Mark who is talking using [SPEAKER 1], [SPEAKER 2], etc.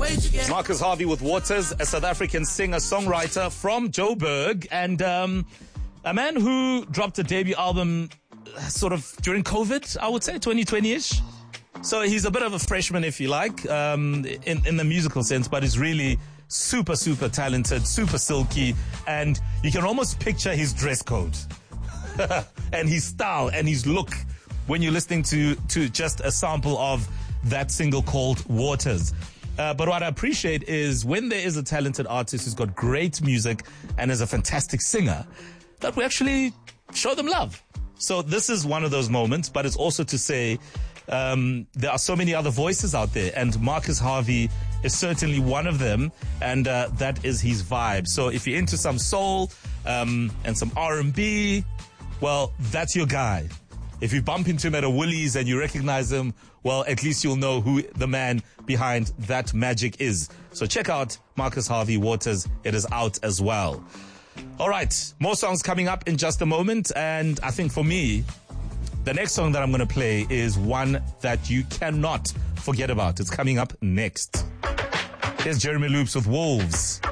[SPEAKER 1] Marcus Harvey with Waters, a South African singer-songwriter from Joburg, and a man who dropped a debut album sort of during COVID, I would say, 2020-ish. So he's a bit of a freshman, if you like, in the musical sense, but he's really super, super talented, super silky, and you can almost picture his dress code and his style and his look when you're listening to just a sample of that single called Waters. But what I appreciate is when there is a talented artist who's got great music and is a fantastic singer, that we actually show them love. So this is one of those moments, but it's also to say there are so many other voices out there, and Marcus Harvey is certainly one of them, and that is his vibe. So if you're into some soul and some R&B, well, that's your guy. If you bump into him at a Woolies and you recognize him, well, at least you'll know who the man behind that magic is. So check out Marcus Harvey Waters. It is out as well. All right, more songs coming up in just a moment. And I think for me, the next song that I'm going to play is one that you cannot forget about. It's coming up next. Here's Jeremy Loops with Wolves.